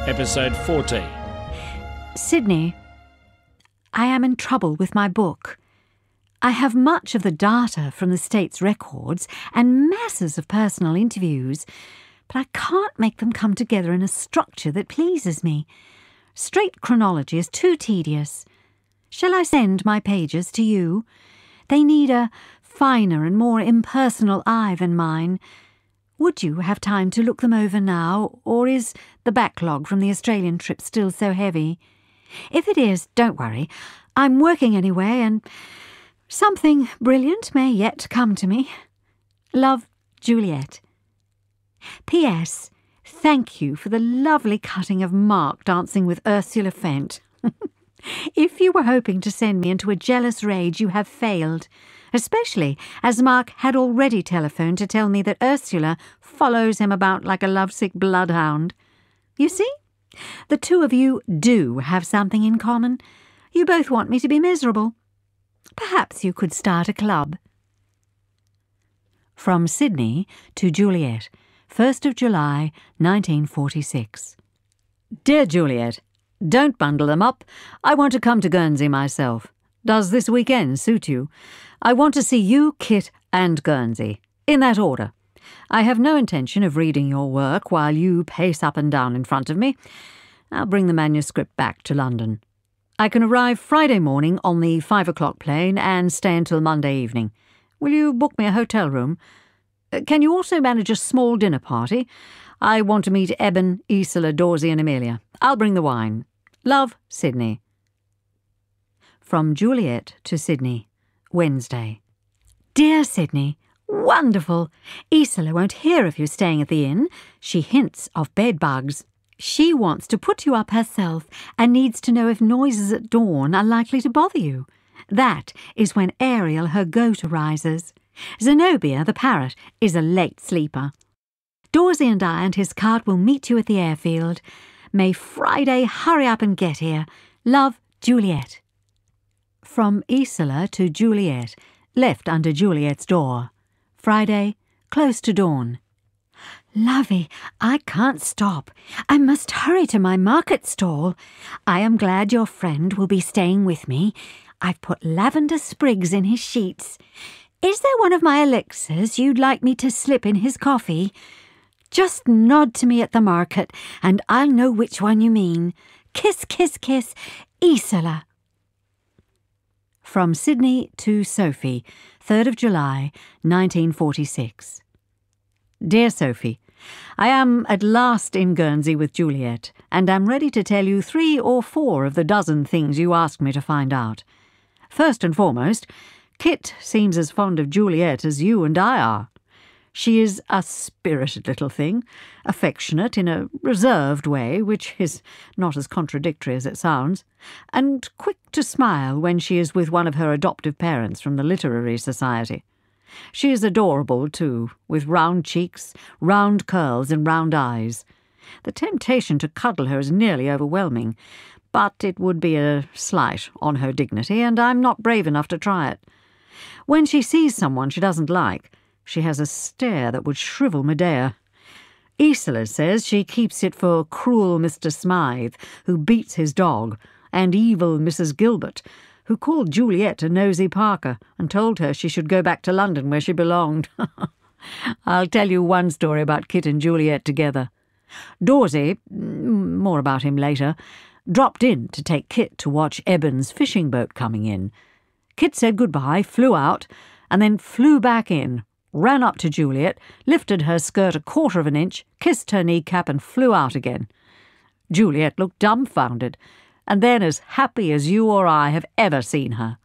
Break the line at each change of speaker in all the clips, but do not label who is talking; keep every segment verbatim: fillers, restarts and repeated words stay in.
Episode fourteen.
Sydney, I am in trouble with my book. I have much of the data from the state's records and masses of personal interviews, but I can't make them come together in a structure that pleases me. Straight chronology is too tedious. Shall I send my pages to you? They need a finer and more impersonal eye than mine. Would you have time to look them over now, or is the backlog from the Australian trip still so heavy? If it is, don't worry. I'm working anyway, and something brilliant may yet come to me. Love, Juliet. P S. Thank you for the lovely cutting of Mark dancing with Ursula Fent. If you were hoping to send me into a jealous rage, you have failed, especially as Mark had already telephoned to tell me that Ursula follows him about like a lovesick bloodhound. You see, the two of you do have something in common. You both want me to be miserable. Perhaps you could start a club. From Sydney to Juliet, first of July, nineteen forty-six. Dear Juliet, don't bundle them up. I want to come to Guernsey myself. Does this weekend suit you? I want to see you, Kit, and Guernsey. In that order. I have no intention of reading your work while you pace up and down in front of me. I'll bring the manuscript back to London. I can arrive Friday morning on the five o'clock plane and stay until Monday evening. Will you book me a hotel room? Can you also manage a small dinner party? I want to meet Eben, Isola, Dorsey and Amelia. I'll bring the wine. Love, Sydney. From Juliet to Sydney, Wednesday. Dear Sydney, wonderful. Isola won't hear of you staying at the inn. She hints of bed bugs. She wants to put you up herself and needs to know if noises at dawn are likely to bother you. That is when Ariel, her goat, arises. Zenobia, the parrot, is a late sleeper. Dorsey and I and his cart will meet you at the airfield. May Friday hurry up and get here. Love, Juliet. From Isola to Juliet, left under Juliet's door. Friday, close to dawn. Lovey, I can't stop. I must hurry to my market stall. I am glad your friend will be staying with me. I've put lavender sprigs in his sheets. Is there one of my elixirs you'd like me to slip in his coffee? Just nod to me at the market, and I'll know which one you mean. Kiss, kiss, kiss, Isola. From Sydney to Sophie, third of July, nineteen forty-six. Dear Sophie, I am at last in Guernsey with Juliet, and am ready to tell you three or four of the dozen things you asked me to find out. First and foremost, Kit seems as fond of Juliet as you and I are. She is a spirited little thing, affectionate in a reserved way, which is not as contradictory as it sounds, and quick to smile when she is with one of her adoptive parents from the Literary Society. She is adorable, too, with round cheeks, round curls and round eyes. The temptation to cuddle her is nearly overwhelming, but it would be a slight on her dignity, and I'm not brave enough to try it. When she sees someone she doesn't like, she has a stare that would shrivel Medea. Isola says she keeps it for cruel Mister Smythe, who beats his dog, and evil Missus Gilbert, who called Juliet a nosy Parker and told her she should go back to London where she belonged. I'll tell you one story about Kit and Juliet together. Dorsey, more about him later, dropped in to take Kit to watch Eben's fishing boat coming in. Kit said goodbye, flew out, and then flew back in, ran up to Juliet, lifted her skirt a quarter of an inch, kissed her kneecap and flew out again. Juliet looked dumbfounded, and then as happy as you or I have ever seen her.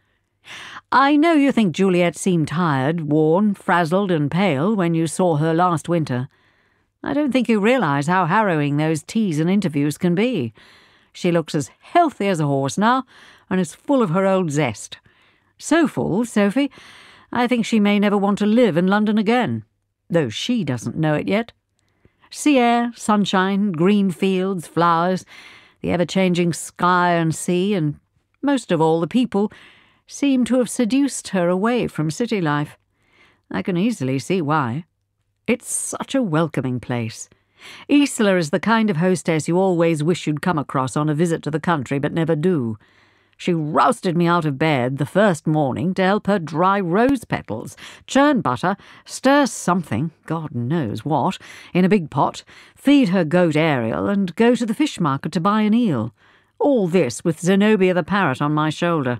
I know you think Juliet seemed tired, worn, frazzled and pale when you saw her last winter. I don't think you realise how harrowing those teas and interviews can be. She looks as healthy as a horse now, and is full of her old zest. So full, Sophie, I think she may never want to live in London again, though she doesn't know it yet. Sea air, sunshine, green fields, flowers, the ever-changing sky and sea, and most of all the people, seem to have seduced her away from city life. I can easily see why. It's such a welcoming place. Isla is the kind of hostess you always wish you'd come across on a visit to the country but never do. She rousted me out of bed the first morning to help her dry rose petals, churn butter, stir something, God knows what, in a big pot, feed her goat Ariel, and go to the fish market to buy an eel. All this with Zenobia the parrot on my shoulder.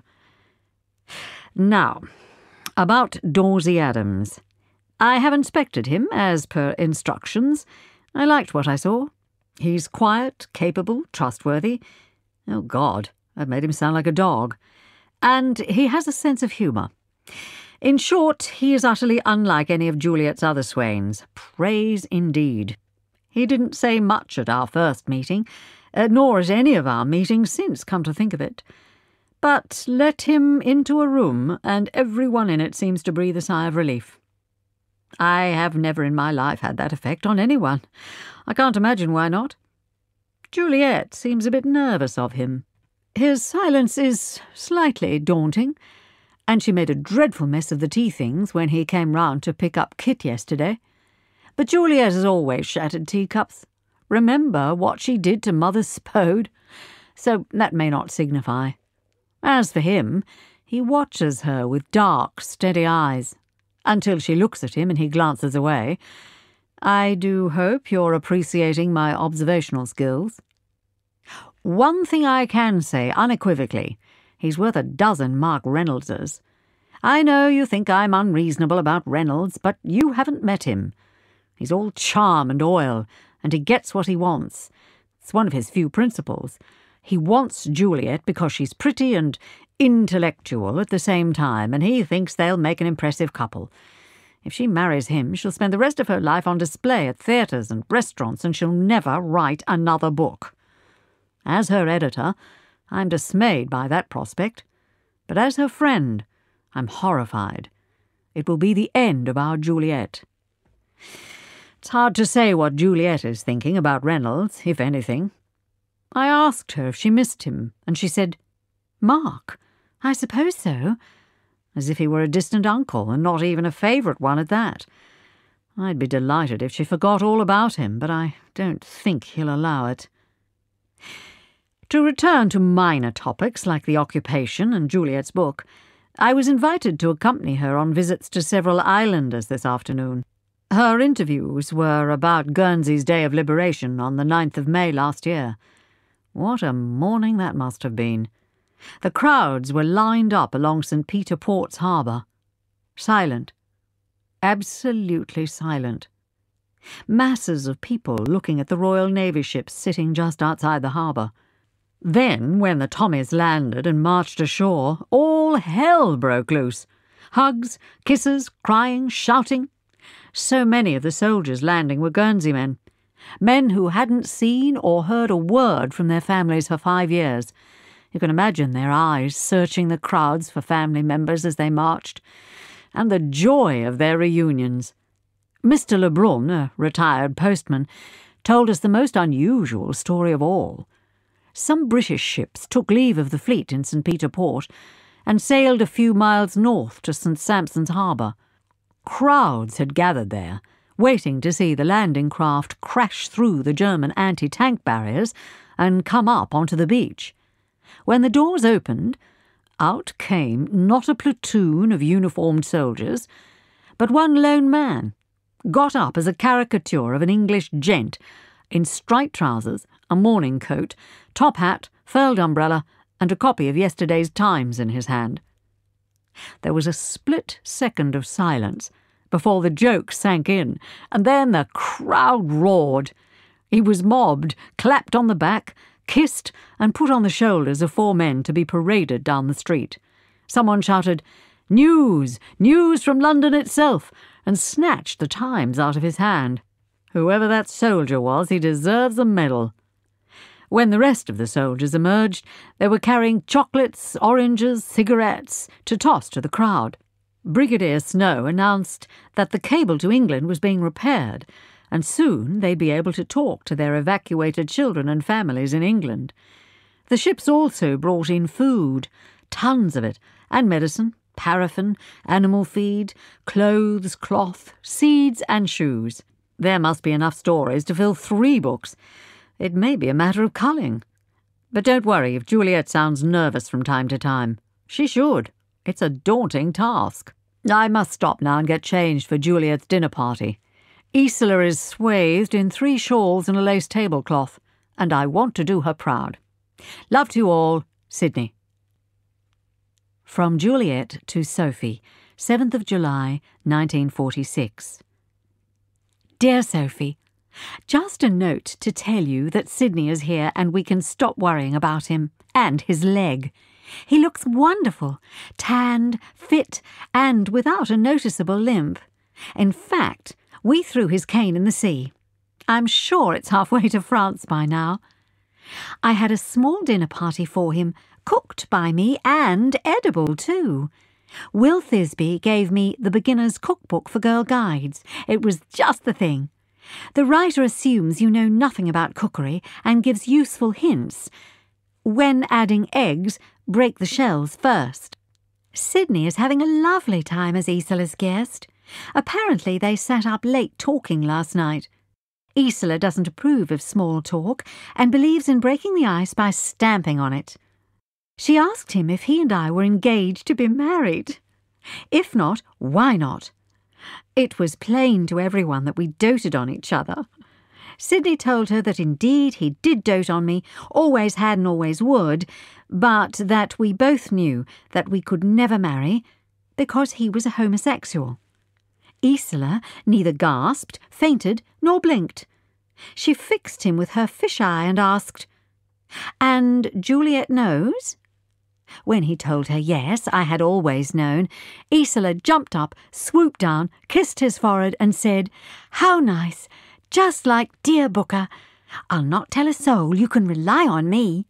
Now, about Dorsey Adams. I have inspected him, as per instructions. I liked what I saw. He's quiet, capable, trustworthy. Oh, God, I've made him sound like a dog. And he has a sense of humour. In short, he is utterly unlike any of Juliet's other swains. Praise indeed. He didn't say much at our first meeting, uh, nor at any of our meetings since, come to think of it. But let him into a room, and everyone in it seems to breathe a sigh of relief. I have never in my life had that effect on anyone. I can't imagine why not. Juliet seems a bit nervous of him. His silence is slightly daunting, and she made a dreadful mess of the tea things when he came round to pick up Kit yesterday. But Juliet has always shattered teacups. Remember what she did to Mother Spode? So that may not signify. As for him, he watches her with dark, steady eyes, until she looks at him and he glances away. I do hope you're appreciating my observational skills. One thing I can say unequivocally, he's worth a dozen Mark Reynoldses. I know you think I'm unreasonable about Reynolds, but you haven't met him. He's all charm and oil, and he gets what he wants. It's one of his few principles. He wants Juliet because she's pretty and intellectual at the same time, and he thinks they'll make an impressive couple. If she marries him, she'll spend the rest of her life on display at theatres and restaurants, and she'll never write another book. As her editor, I'm dismayed by that prospect, but as her friend, I'm horrified. It will be the end of our Juliet. It's hard to say what Juliet is thinking about Reynolds, if anything. I asked her if she missed him, and she said, "Mark, I suppose so," as if he were a distant uncle, and not even a favourite one at that. I'd be delighted if she forgot all about him, but I don't think he'll allow it. To return to minor topics like the occupation and Juliet's book, I was invited to accompany her on visits to several islanders this afternoon. Her interviews were about Guernsey's Day of Liberation on the ninth of May last year. What a morning that must have been. The crowds were lined up along Saint Peter Port's harbour. Silent. Absolutely silent. Masses of people looking at the Royal Navy ships sitting just outside the harbour. Then, when the Tommies landed and marched ashore, all hell broke loose. Hugs, kisses, crying, shouting. So many of the soldiers landing were Guernsey men. Men who hadn't seen or heard a word from their families for five years. You can imagine their eyes searching the crowds for family members as they marched, and the joy of their reunions. Mister Lebrun, a retired postman, told us the most unusual story of all. Some British ships took leave of the fleet in Saint Peter Port and sailed a few miles north to Saint Sampson's Harbour. Crowds had gathered there, waiting to see the landing craft crash through the German anti-tank barriers and come up onto the beach. When the doors opened, out came not a platoon of uniformed soldiers, but one lone man, got up as a caricature of an English gent, in striped trousers, a morning coat, top hat, furled umbrella, and a copy of yesterday's Times in his hand. There was a split second of silence before the joke sank in, and then the crowd roared. He was mobbed, clapped on the back, kissed, and put on the shoulders of four men to be paraded down the street. Someone shouted, "News! News from London itself!" and snatched the Times out of his hand. Whoever that soldier was, he deserves a medal. When the rest of the soldiers emerged, they were carrying chocolates, oranges, cigarettes, to toss to the crowd. Brigadier Snow announced that the cable to England was being repaired, and soon they'd be able to talk to their evacuated children and families in England. The ships also brought in food, tons of it, and medicine, paraffin, animal feed, clothes, cloth, seeds, and shoes. There must be enough stories to fill three books. It may be a matter of culling. But don't worry if Juliet sounds nervous from time to time. She should. It's a daunting task. I must stop now and get changed for Juliet's dinner party. Isola is swathed in three shawls and a lace tablecloth, and I want to do her proud. Love to you all, Sydney. From Juliet to Sophie, seventh of July, nineteen forty-six. Dear Sophie, just a note to tell you that Sydney is here and we can stop worrying about him and his leg. He looks wonderful, tanned, fit, and without a noticeable limp. In fact, we threw his cane in the sea. I'm sure it's halfway to France by now. I had a small dinner party for him, cooked by me and edible too. Will Thisbe gave me the Beginner's Cookbook for Girl Guides. It was just the thing. The writer assumes you know nothing about cookery and gives useful hints. When adding eggs, break the shells first. Sydney is having a lovely time as Isola's guest. Apparently they sat up late talking last night. Isola doesn't approve of small talk and believes in breaking the ice by stamping on it. She asked him if he and I were engaged to be married. If not, why not? It was plain to everyone that we doted on each other. Sydney told her that indeed he did dote on me, always had and always would, but that we both knew that we could never marry because he was a homosexual. Isola neither gasped, fainted, nor blinked. She fixed him with her fish eye and asked, "And Juliet knows?" When he told her yes, I had always known, Isola jumped up, swooped down, kissed his forehead and said, "How nice, just like dear Booker. I'll not tell a soul, you can rely on me."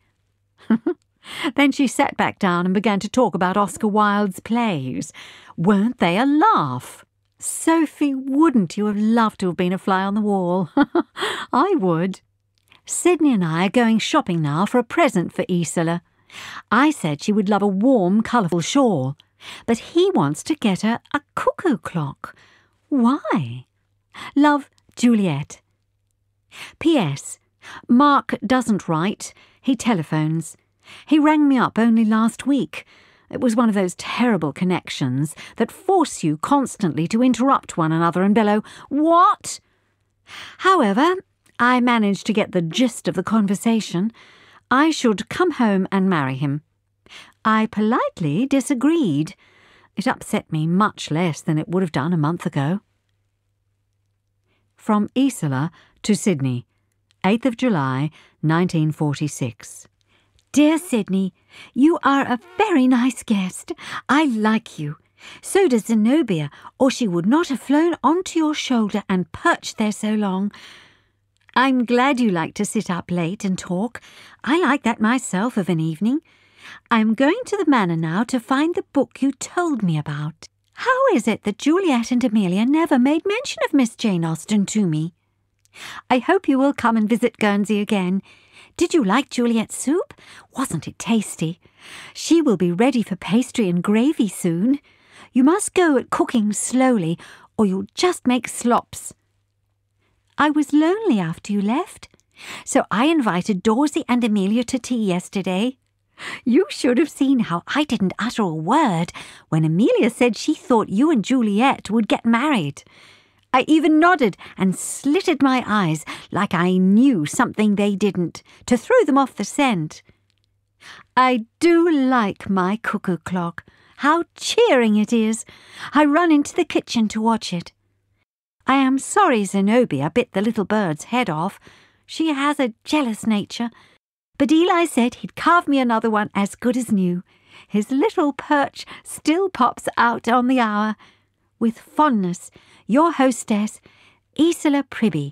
Then she sat back down and began to talk about Oscar Wilde's plays. Weren't they a laugh? Sophie, wouldn't you have loved to have been a fly on the wall? I would. Sydney and I are going shopping now for a present for Isola. I said she would love a warm, colourful shawl, but he wants to get her a cuckoo clock. Why? Love, Juliet. P S Mark doesn't write, he telephones. He rang me up only last week. It was one of those terrible connections that force you constantly to interrupt one another and bellow, "What?" However, I managed to get the gist of the conversation. I should come home and marry him. I politely disagreed. It upset me much less than it would have done a month ago. From Isola to Sydney, eighth of July, nineteen forty-six. Dear Sydney, you are a very nice guest. I like you. So does Zenobia, or she would not have flown onto your shoulder and perched there so long. I'm glad you like to sit up late and talk. I like that myself of an evening. I'm going to the manor now to find the book you told me about. How is it that Juliet and Amelia never made mention of Miss Jane Austen to me? I hope you will come and visit Guernsey again. Did you like Juliet's soup? Wasn't it tasty? She will be ready for pastry and gravy soon. You must go at cooking slowly, or you'll just make slops. I was lonely after you left, so I invited Dorsey and Amelia to tea yesterday. You should have seen how I didn't utter a word when Amelia said she thought you and Juliet would get married. I even nodded and slitted my eyes like I knew something they didn't, to throw them off the scent. I do like my cuckoo clock. How cheering it is! I run into the kitchen to watch it. I am sorry Zenobia bit the little bird's head off. She has a jealous nature. But Eli said he'd carve me another one as good as new. His little perch still pops out on the hour. With fondness, your hostess, Isola Pribby.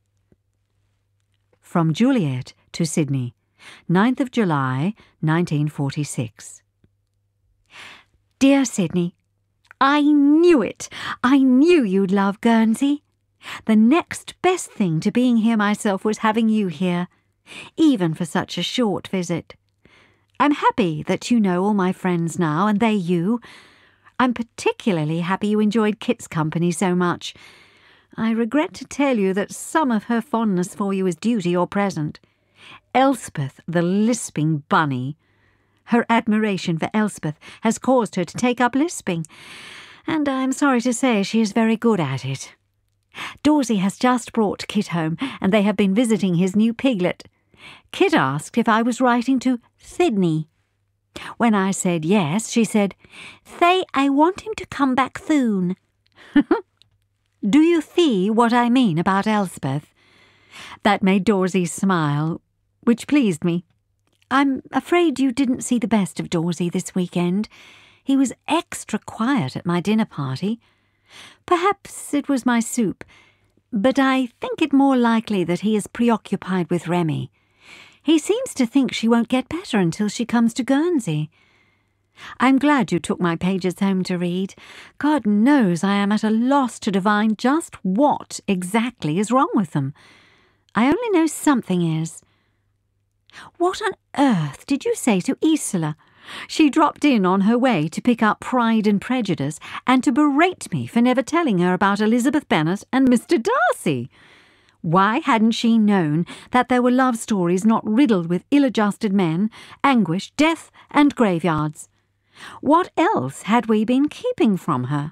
From Juliet to Sydney, ninth of July, nineteen forty-six. Dear Sydney, I knew it. I knew you'd love Guernsey. The next best thing to being here myself was having you here, even for such a short visit. I'm happy that you know all my friends now, and they you. I'm particularly happy you enjoyed Kit's company so much. I regret to tell you that some of her fondness for you is due to your present. Elspeth, the lisping bunny. Her admiration for Elspeth has caused her to take up lisping, and I'm sorry to say she is very good at it. Dorsey has just brought Kit home, and they have been visiting his new piglet. Kit asked if I was writing to Sydney. When I said yes, she said, "Say I want him to come back soon." Do you see what I mean about Elspeth? That made Dorsey smile, which pleased me. I'm afraid you didn't see the best of Dorsey this weekend. He was extra quiet at my dinner party. Perhaps it was my soup, but I think it more likely that he is preoccupied with Remy. He seems to think she won't get better until she comes to Guernsey. I'm glad you took my pages home to read. God knows I am at a loss to divine just what exactly is wrong with them. I only know something is. What on earth did you say to Isola? She dropped in on her way to pick up Pride and Prejudice and to berate me for never telling her about Elizabeth Bennet and Mister Darcy. Why hadn't she known that there were love stories not riddled with ill-adjusted men, anguish, death, and graveyards? What else had we been keeping from her?